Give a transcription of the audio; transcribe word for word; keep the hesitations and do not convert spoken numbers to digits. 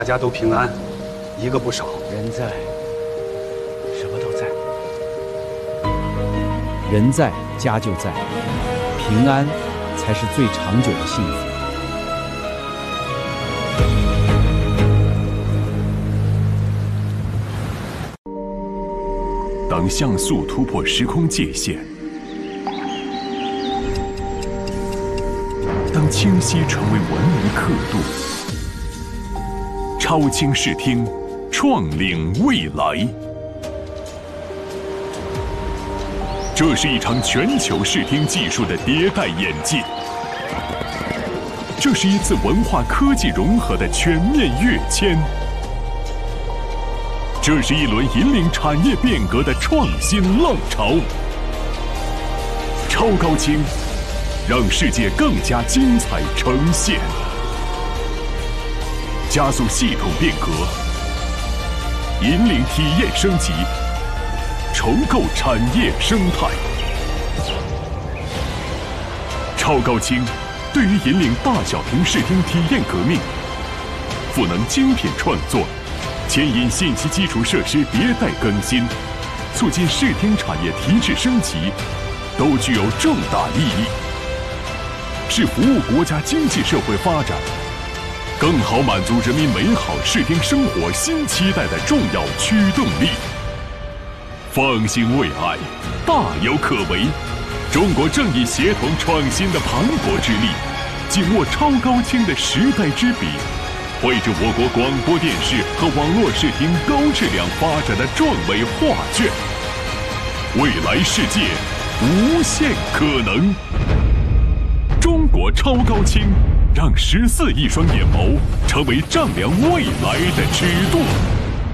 大家都平安，一个不少。 人在，什么都在。 人在，家就在，平安才是最长久的幸福。 当像素突破时空界限，当清晰成为文明刻度，超清视听，创领未来。这是一场全球视听技术的迭代演进，这是一次文化科技融合的全面跃迁。这是一轮引领产业变革的创新浪潮。超高清，让世界更加精彩呈现，加速系统变革，引领体验升级，重构产业生态。超高清对于引领大小屏视听体验革命，赋能精品创作，牵引信息基础设施迭代更新，促进视听产业提质升级，都具有重大意义，是服务国家经济社会发展，更好满足人民美好视听生活新期待的重要驱动力。放心为爱，大有可为。中国正以协同创新的磅礴之力，紧握超高清的时代之笔，绘制我国广播电视和网络视听高质量发展的壮美画卷。未来世界无限可能。中国超高清，让十四亿双眼眸成为丈量未来的尺度。